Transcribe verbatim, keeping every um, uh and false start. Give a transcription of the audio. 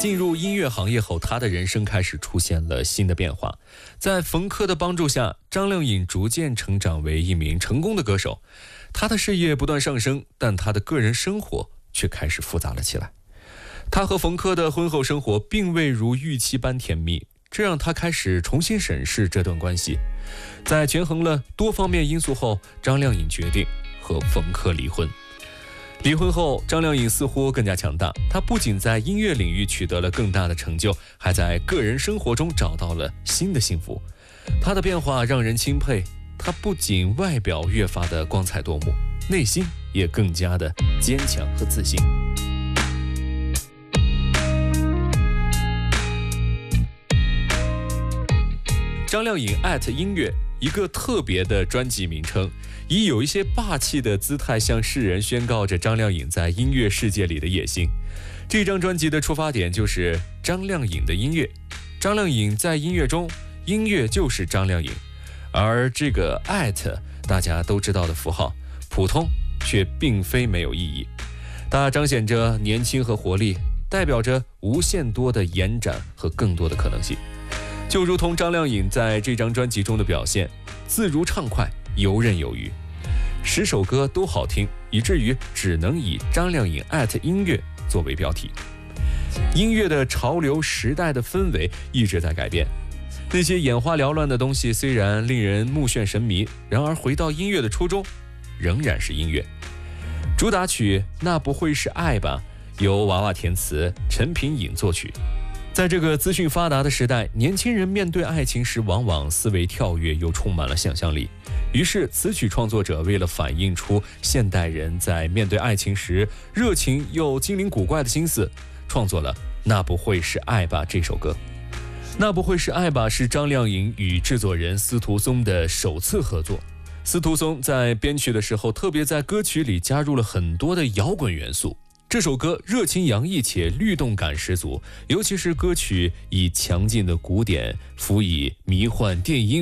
进入音乐行业后，他的人生开始出现了新的变化。在冯轲的帮助下，张靓颖逐渐成长为一名成功的歌手。他的事业不断上升，但他的个人生活却开始复杂了起来。他和冯轲的婚后生活并未如预期般甜蜜，这让他开始重新审视这段关系。在权衡了多方面因素后，张靓颖决定和冯轲离婚。离婚后，张靓颖似乎更加强大，她不仅在音乐领域取得了更大的成就，还在个人生活中找到了新的幸福。她的变化让人钦佩，她不仅外表越发的光彩夺目，内心也更加的坚强和自信。张靓颖 at 音乐，一个特别的专辑名称，以有一些霸气的姿态向世人宣告着张靓颖在音乐世界里的野心。这张专辑的出发点就是张靓颖的音乐，张靓颖在音乐中，音乐就是张靓颖。而这个 at 大家都知道的符号，普通却并非没有意义，它彰显着年轻和活力，代表着无限多的延展和更多的可能性。就如同张靓颖在这张专辑中的表现，自如畅快，游刃有余，十首歌都好听，以至于只能以张靓颖 at 音乐作为标题。音乐的潮流时代的氛围一直在改变，那些眼花缭乱的东西虽然令人目眩神迷，然而回到音乐的初衷仍然是音乐。主打曲《那不会是爱吧》由娃娃填词，陈品颖作曲。在这个资讯发达的时代，年轻人面对爱情时往往思维跳跃又充满了想象力，于是词曲创作者为了反映出现代人在面对爱情时热情又精灵古怪的心思，创作了《那不会是爱吧》这首歌。那不会是爱吧是张靓颖与制作人司徒松的首次合作。司徒松在编曲的时候特别在歌曲里加入了很多的摇滚元素，这首歌热情洋溢且律动感十足，尤其是歌曲以强劲的鼓点辅以迷幻电音